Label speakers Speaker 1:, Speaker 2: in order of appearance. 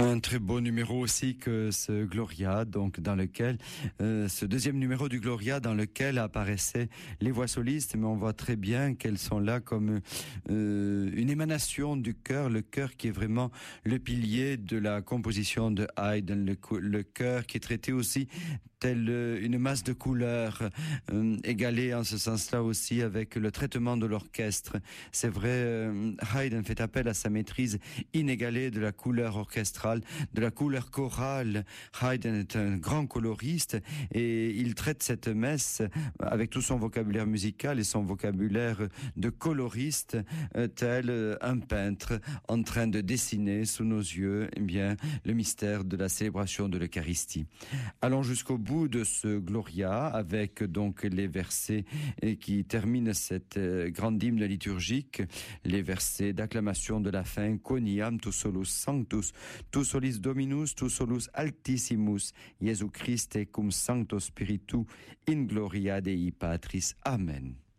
Speaker 1: Un très beau numéro aussi que ce Gloria, donc dans lequel ce deuxième numéro du Gloria dans lequel apparaissaient les voix solistes, mais on voit très bien qu'elles sont là comme une émanation du chœur, le chœur qui est vraiment le pilier de la composition de Haydn, le chœur qui est traité aussi telle une masse de couleurs, égalée en ce sens-là aussi avec le traitement de l'orchestre. C'est vrai, Haydn fait appel à sa maîtrise inégalée de la couleur orchestrale, de la couleur chorale. Haydn est un grand coloriste et il traite cette messe avec tout son vocabulaire musical et son vocabulaire de coloriste, tel un peintre en train de dessiner sous nos yeux, eh bien, le mystère de la célébration de l'Eucharistie. Allons jusqu'au bout de ce Gloria avec donc les versets qui terminent cette grande hymne liturgique, les versets d'acclamation de la fin. Quoniam tu solus sanctus, tu solis Dominus, tu solus altissimus, Iesu Christe cum Sancto Spiritu, in gloria Dei Patris. Amen.